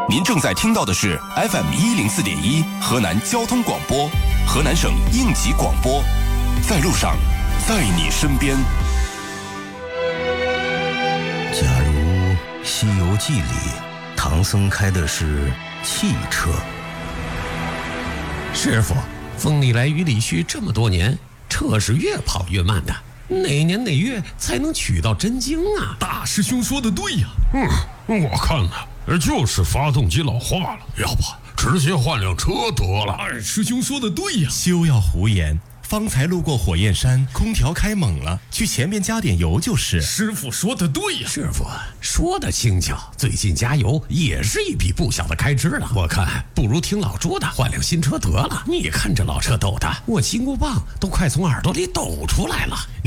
您正在听到的是 FM104.1 河南交通广播，河南省应急广播，在路上，在你身边。 假如《西游记》里唐僧开的是汽车， 师傅，风里来雨里去这么多年，车是越跑越慢的，哪年哪月才能取到真经啊？ 大师兄说的对呀。我看呢，就是发动机老化了，要不直接换辆车得了。二师兄说的对呀。 休要胡言，方才路过火焰山，空调开猛了，去前面加点油就是。 师傅说的对呀。 师傅说的轻巧，最近加油也是一笔不小的开支了。我看不如听老朱的，换辆新车得了。你看这老车抖的，我金箍棒都快从耳朵里抖出来了。